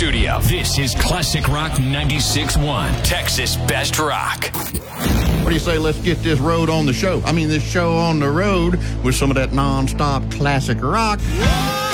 studio. This is Classic Rock 96.1, Texas Best Rock. What do you say, let's get this road on the show? I mean, this show on the road with some of that non-stop classic rock.